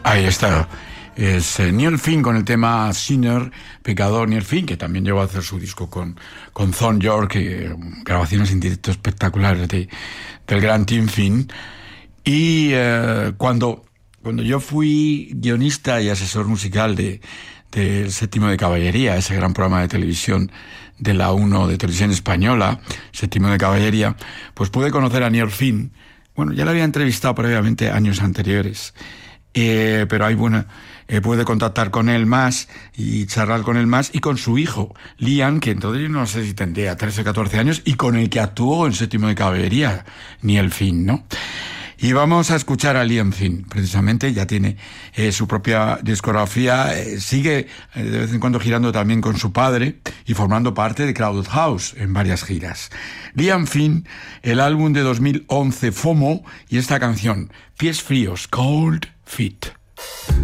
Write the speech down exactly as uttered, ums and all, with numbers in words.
Ahí está. Es eh, Neil Finn con el tema Sinner, Pecador. Neil Finn, que también llegó a hacer su disco con, con Thom Yorke, eh, grabaciones en directo espectaculares de, del gran Tim Finn. Y eh, cuando, cuando yo fui guionista y asesor musical de del Séptimo de Caballería, ese gran programa de televisión de la uno de televisión española, Séptimo de Caballería, pues pude conocer a Neil Finn. Bueno, ya lo había entrevistado previamente años anteriores, eh, pero ahí, bueno, eh, pude contactar con él más y charlar con él más, y con su hijo, Liam, que entonces yo no sé si tendría trece o catorce años, y con el que actuó en Séptimo de Caballería, Neil Finn, ¿no? Y vamos a escuchar a Liam Finn, precisamente, ya tiene eh, su propia discografía, eh, sigue eh, de vez en cuando girando también con su padre y formando parte de Crowded House en varias giras. Liam Finn, el álbum de dos mil once FOMO, y esta canción, Pies Fríos, Cold Feet.